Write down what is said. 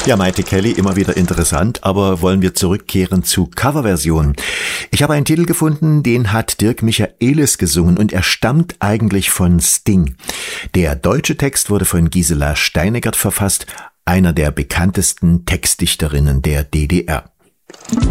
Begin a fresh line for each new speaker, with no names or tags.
Ja, Maite Kelly, immer wieder interessant, aber wollen wir zurückkehren zu Coverversionen. Ich habe einen Titel gefunden, den hat Dirk Michaelis gesungen und er stammt eigentlich von Sting. Der deutsche Text wurde von Gisela Steinegert verfasst, einer der bekanntesten Textdichterinnen der DDR.